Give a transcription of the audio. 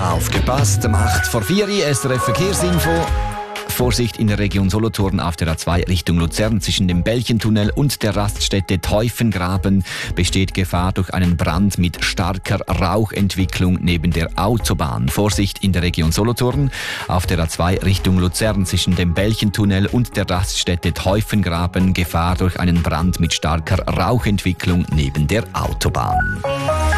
Aufgepasst, um 3:08 SRF Verkehrsinfo. Vorsicht in der Region Solothurn auf der A2 Richtung Luzern zwischen dem Bällchentunnel und der Raststätte Teufengraben besteht Gefahr durch einen Brand mit starker Rauchentwicklung neben der Autobahn. Vorsicht in der Region Solothurn auf der A2 Richtung Luzern zwischen dem Bällchentunnel und der Raststätte Teufengraben Gefahr durch einen Brand mit starker Rauchentwicklung neben der Autobahn.